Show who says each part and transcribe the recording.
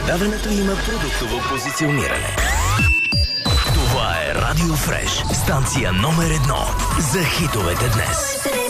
Speaker 1: предаването има продуктово позициониране. Това е Радио Фреш, станция номер 1 за хитовете днес.